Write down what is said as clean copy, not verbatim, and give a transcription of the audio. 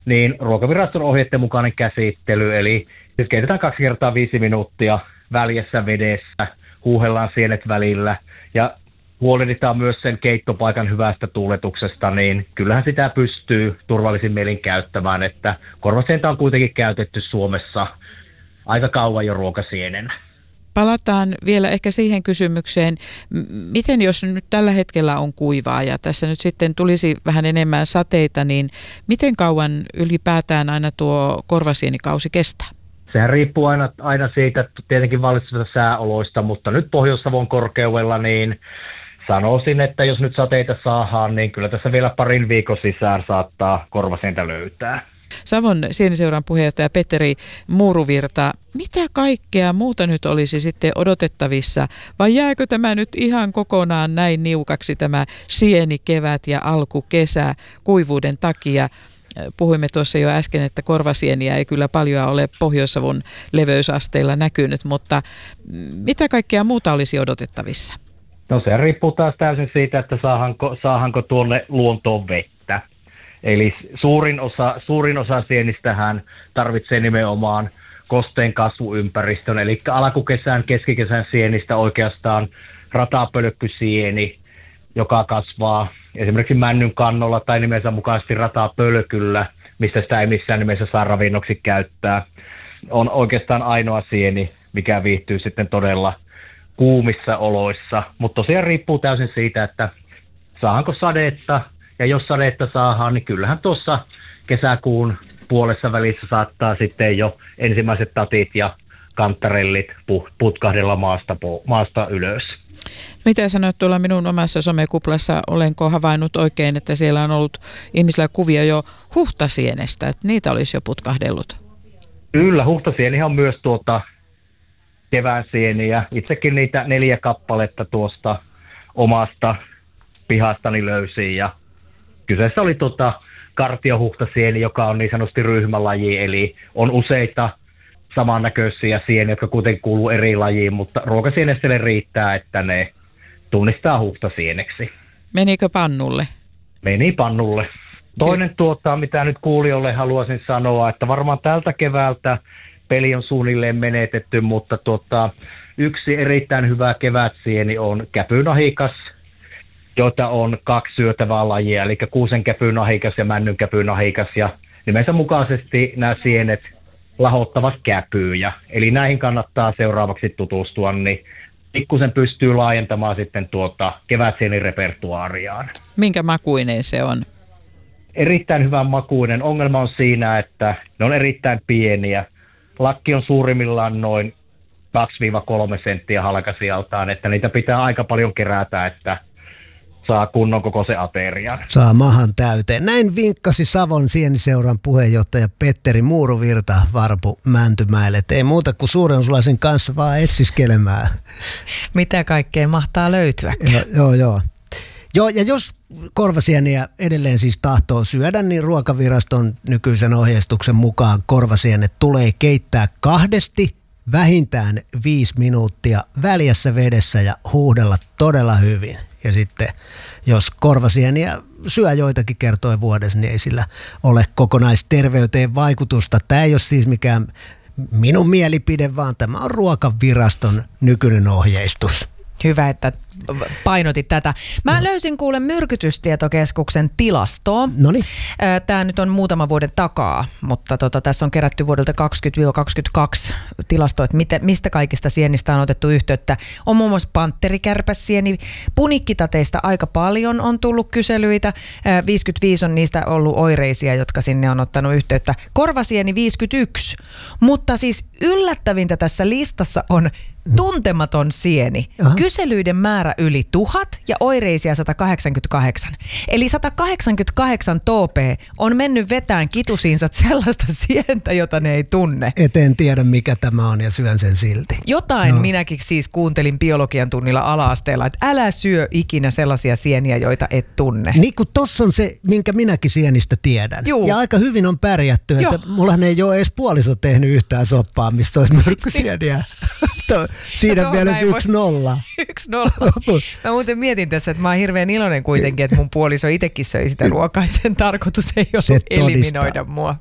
niin Ruokaviraston ohjeiden mukainen käsittely, eli siis keitetään 2 kertaa 5 minuuttia väljässä vedessä, huuhellaan sienet välillä ja huolehditaan myös sen keittopaikan hyvästä tuuletuksesta, niin kyllähän sitä pystyy turvallisin mielin käyttämään, että korvasientä on kuitenkin käytetty Suomessa aika kauan jo ruokasienenä. Palataan vielä ehkä siihen kysymykseen, miten jos nyt tällä hetkellä on kuivaa ja tässä nyt sitten tulisi vähän enemmän sateita, niin miten kauan ylipäätään aina tuo korvasienikausi kestää? Sehän riippuu aina siitä tietenkin vallitsevista sääoloista, mutta nyt Pohjois-Savon korkeudella niin sanoisin, että jos nyt sateita saadaan, niin kyllä tässä vielä parin viikon sisään saattaa korvasientä löytää. Savon Sieniseuran puheenjohtaja Petteri Muuruvirta, mitä kaikkea muuta nyt olisi sitten odotettavissa, vai jääkö tämä nyt ihan kokonaan näin niukaksi tämä sienikevät ja alkukesä kuivuuden takia? Puhuimme tuossa jo äsken, että korvasieniä ei kyllä paljon ole Pohjois-Savon leveysasteilla näkynyt, mutta mitä kaikkea muuta olisi odotettavissa? No se riippuu taas täysin siitä, että saahanko tuonne luontoon vettä. Eli suurin osa sienistähän tarvitsee nimenomaan kosteen kasvuympäristön, eli alkukesän, keskikesän sienistä oikeastaan ratapölkkysieni, joka kasvaa esimerkiksi männyn kannolla tai nimensä mukaisesti ratapölkyllä, mistä sitä ei missään nimessä saa ravinnoksi käyttää. On oikeastaan ainoa sieni, mikä viihtyy sitten todella kuumissa oloissa, mutta tosiaan riippuu täysin siitä, että saahanko sadetta, ja jos sadetta saadaan, niin kyllähän tuossa kesäkuun puolessa välissä saattaa sitten jo ensimmäiset tatit ja kantarellit putkahdella maasta ylös. Mitä sanoit tuolla minun omassa somekuplassa, olenko havainnut oikein, että siellä on ollut ihmisillä kuvia jo huhtasienestä, että niitä olisi jo putkahdellut? Kyllä, huhtasienihän on myös kevään sieniä. Itsekin niitä 4 kappaletta tuosta omasta pihastani löysin ja kyseessä oli kartiohuhtasieni, joka on niin sanotusti ryhmälaji, eli on useita samannäköisiä sieniä, jotka kuitenkin kuuluu eri lajiin, mutta ruokasieneselle riittää, että ne tunnistaa huhtasieneksi. Menikö pannulle? Meni pannulle. Toinen mitä nyt kuulijoille haluaisin sanoa, että varmaan tältä keväältä peli on suunnilleen menetetty, mutta yksi erittäin hyvä kevätsieni on käpynahikas, joita on 2 syötävää lajia, eli kuusenkäpynahikas ja männynkäpynahikas, ja nimensä mukaisesti nämä sienet lahottavat käpyjä. Eli näihin kannattaa seuraavaksi tutustua, niin pikkusen pystyy laajentamaan sitten kevätsienirepertuaariaan. Minkä makuinen se on? Erittäin hyvän makuinen. Ongelma on siinä, että ne on erittäin pieniä. Lakki on suurimmillaan noin 2-3 senttiä halkasijaltaan, että niitä pitää aika paljon kerätä, että saa kunnon koko se aterian. Saa mahan täyteen. Näin vinkkasi Savon Sieniseuran puheenjohtaja Petteri Muuruvirta Varpu Mäntymäelle. Et ei muuta kuin suurensulaisen kanssa vaan etsiskelemään. Mitä kaikkea mahtaa löytyä? Joo, ja jos korvasieniä edelleen siis tahtoo syödä, niin Ruokaviraston nykyisen ohjeistuksen mukaan korvasienet tulee keittää 2 vähintään 5 minuuttia väljässä vedessä ja huuhdella todella hyvin. Ja sitten jos korvasieniä syö joitakin kertoja vuodessa, niin ei sillä ole kokonaisterveyteen vaikutusta. Tämä ei ole siis mikään minun mielipide, vaan tämä on Ruokaviraston nykyinen ohjeistus. Hyvä, että painotit tätä. Mä löysin kuule Myrkytystietokeskuksen tilastoa. Noniin. Tämä nyt on muutaman vuoden takaa, mutta tässä on kerätty vuodelta 2020-2022 tilasto, että mistä kaikista sienistä on otettu yhteyttä. On muun muassa pantterikärpäsieni, punikkitateista aika paljon on tullut kyselyitä. 55 on niistä ollut oireisia, jotka sinne on ottanut yhteyttä. Korvasieni 51, mutta siis yllättävintä tässä listassa on tuntematon sieni. Aha. Kyselyiden määrä yli 1000 ja oireisia 188. Eli 188 topea on mennyt vetään kitusiinsa sellaista sientä, jota ne ei tunne. Et en tiedä mikä tämä on ja syön sen silti. Jotain minäkin siis kuuntelin biologian tunnilla ala-asteella, että älä syö ikinä sellaisia sieniä, joita et tunne. Niin kuin tossa on se, minkä minäkin sienistä tiedän. Juu. Ja aika hyvin on pärjätty, että mullahan ei ole edes puoliso tehnyt yhtään soppaa, missä olisi myrkkysieniä. Siinä tuohon mielessä mä en 1-0. 1-0. Mä muuten mietin tässä, että mä oon hirveän iloinen kuitenkin, että mun puoliso itsekin söi sitä ruokaa, että sen tarkoitus ei Se ollut todistaa. eliminoida mua.